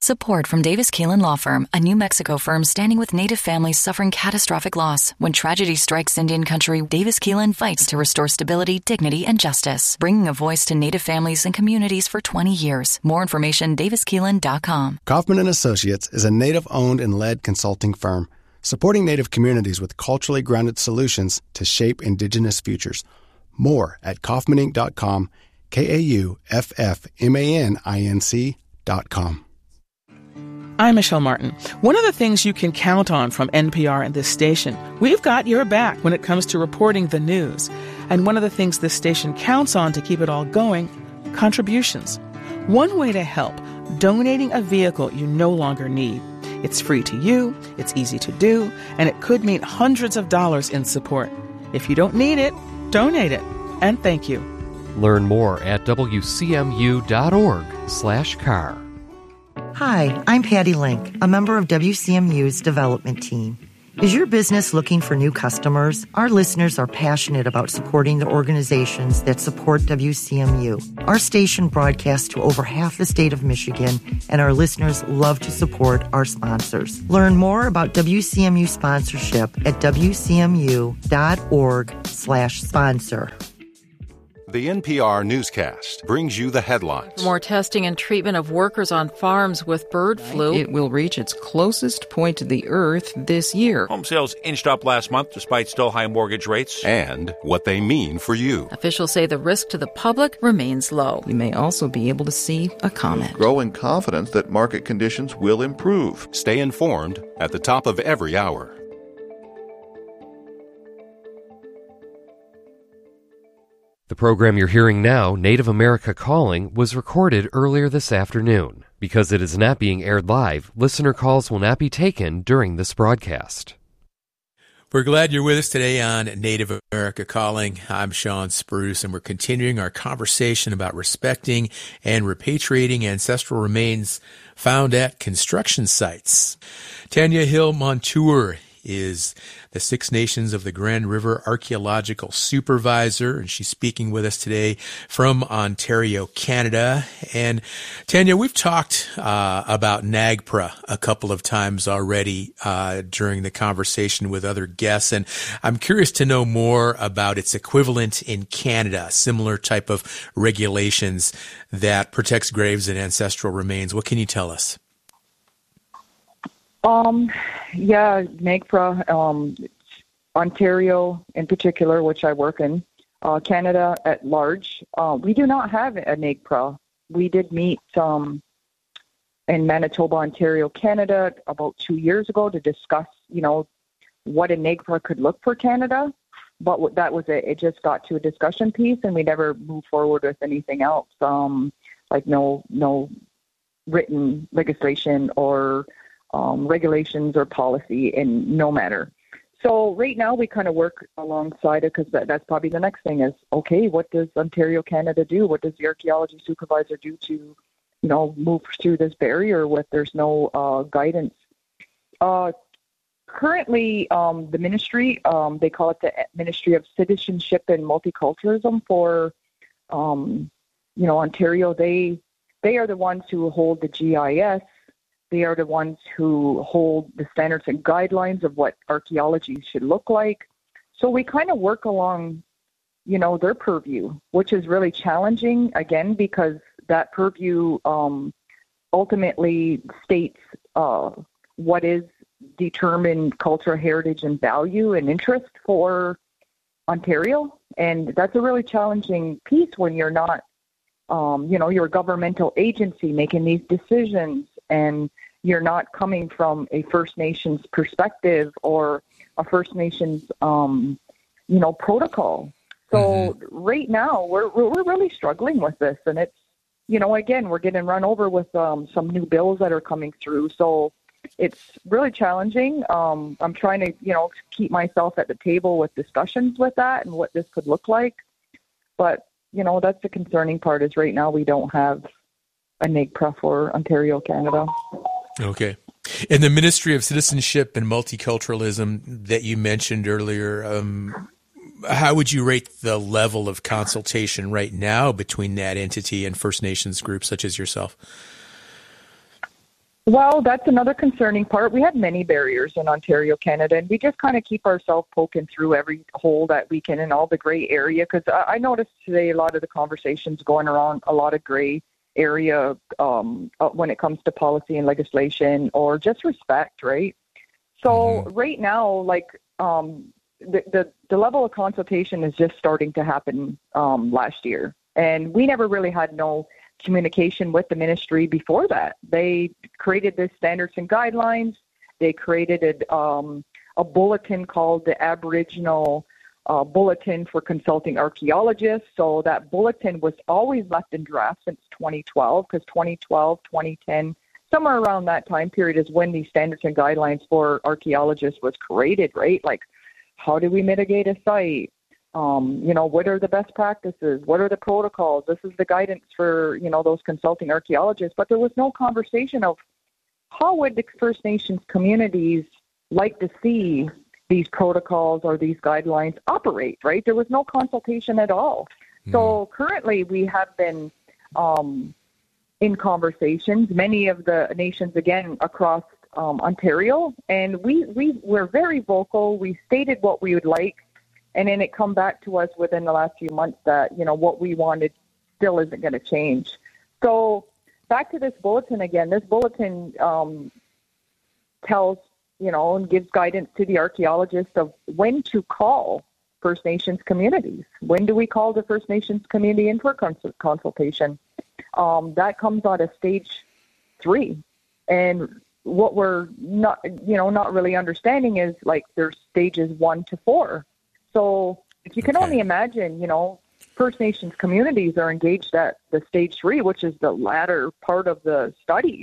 Support from Davis Keelan Law Firm, a New Mexico firm standing with Native families suffering catastrophic loss. When tragedy strikes Indian country, Davis Keelan fights to restore stability, dignity, and justice, bringing a voice to Native families and communities for 20 years. More information, daviskeelan.com. Kaufman & Associates is a Native-owned and led consulting firm supporting Native communities with culturally grounded solutions to shape Indigenous futures. More at kaufmaninc.com, KAUFFMANINC.com. I'm Michelle Martin. One of the things you can count on from NPR and this station, we've got your back when it comes to reporting the news. And one of the things this station counts on to keep it all going, contributions. One way to help, donating a vehicle you no longer need. It's free to you, it's easy to do, and it could mean hundreds of dollars in support. If you don't need it, donate it. And thank you. Learn more at wcmu.org/car. Hi, I'm Patty Link, a member of WCMU's development team. Is your business looking for new customers? Our listeners are passionate about supporting the organizations that support WCMU. Our station broadcasts to over half the state of Michigan, and our listeners love to support our sponsors. Learn more about WCMU sponsorship at wcmu.org/sponsor. The NPR newscast brings you the headlines. More testing and treatment of workers on farms with bird flu. It will reach its closest point to the earth this year. Home sales inched up last month despite still high mortgage rates. And what they mean for you. Officials say the risk to the public remains low. You may also be able to see a comet. Growing confidence that market conditions will improve. Stay informed at the top of every hour. The program you're hearing now, Native America Calling, was recorded earlier this afternoon. Because it is not being aired live, listener calls will not be taken during this broadcast. We're glad you're with us today on Native America Calling. I'm Sean Spruce, and we're continuing our conversation about respecting and repatriating ancestral remains found at construction sites. Tanya Hill Montour is the Six Nations of the Grand River Archaeological Supervisor, and she's speaking with us today from Ontario, Canada. And Tanya, we've talked about NAGPRA a couple of times already during the conversation with other guests, and I'm curious to know more about its equivalent in Canada, similar type of regulations that protects graves and ancestral remains. What can you tell us? Yeah, NAGPRA, Ontario in particular, which I work in, Canada at large, we do not have a NAGPRA. We did meet in Manitoba, Ontario, Canada about 2 years ago to discuss, what a NAGPRA could look for Canada. But that was it. It just got to a discussion piece, and we never moved forward with anything else, like no written legislation or regulations or policy in no matter. So right now we kind of work alongside it because that's probably the next thing is, okay, what does Ontario, Canada do? What does the archaeology supervisor do to, move through this barrier with there's no guidance? Currently, the ministry, they call it the Ministry of Citizenship and Multiculturalism for, Ontario. They are the ones who hold the GIS. They are the ones who hold the standards and guidelines of what archaeology should look like. So we kind of work along, their purview, which is really challenging, again, because that purview ultimately states what is determined cultural heritage and value and interest for Ontario. And that's a really challenging piece when you're not, you're a governmental agency making these decisions, and you're not coming from a First Nations perspective or a First Nations, protocol. So right now we're really struggling with this, and it's, again, we're getting run over with some new bills that are coming through. So it's really challenging. I'm trying to, keep myself at the table with discussions with that and what this could look like. But, that's the concerning part is right now we don't have a NAGPRA for Ontario, Canada. Okay. In the Ministry of Citizenship and Multiculturalism that you mentioned earlier, how would you rate the level of consultation right now between that entity and First Nations groups such as yourself? Well, that's another concerning part. We have many barriers in Ontario, Canada, and we just kind of keep ourselves poking through every hole that we can in all the gray area. Because I noticed today a lot of the conversations going around a lot of gray area when it comes to policy and legislation or just respect, right? So right now, like the level of consultation is just starting to happen last year, and we never really had no communication with the ministry before that. They created the standards and guidelines. They created a bulletin called the Aboriginal Bulletin for Consulting Archaeologists. So that bulletin was always left in draft since 2012, because 2012, 2010, somewhere around that time period is when these standards and guidelines for archaeologists was created, right? Like, how do we mitigate a site? What are the best practices? What are the protocols? This is the guidance for, those consulting archaeologists. But there was no conversation of how would the First Nations communities like to see these protocols or these guidelines operate, right? There was no consultation at all. So currently we have been in conversations, many of the nations, again, across Ontario, and we're very vocal. We stated what we would like. And then it come back to us within the last few months that, what we wanted still isn't going to change. So back to this bulletin again. This bulletin tells, and gives guidance to the archaeologists of when to call First Nations communities. When do we call the First Nations community in for consultation? That comes out of stage 3. And what we're not really understanding is, like, there's stages 1 to 4. So if you can only imagine, First Nations communities are engaged at the stage 3, which is the latter part of the study.